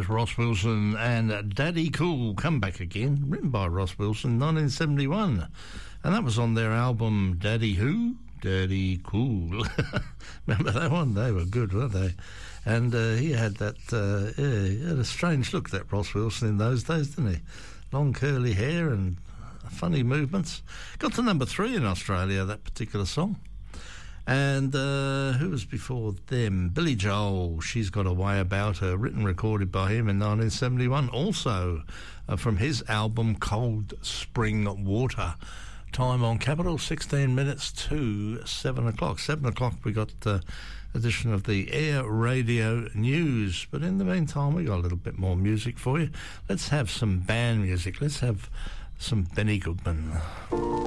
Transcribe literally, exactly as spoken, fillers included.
there's Ross Wilson and Daddy Cool, Come Back Again, written by Ross Wilson, nineteen seventy-one. And that was on their album Daddy Who? Daddy Cool. Remember that one? They were good, weren't they? And uh, he had that, uh, yeah, he had a strange look, that Ross Wilson, in those days, didn't he? Long curly hair and funny movements. Got to number three in Australia, that particular song. And uh, who was before them? Billy Joel, She's Got a Way About Her, written and recorded by him in nineteen seventy-one. Also uh, from his album Cold Spring Water. Time on Capital, sixteen minutes to seven o'clock. seven o'clock we got the uh, edition of the Air Radio News. But in the meantime, we got a little bit more music for you. Let's have some band music. Let's have some Benny Goodman.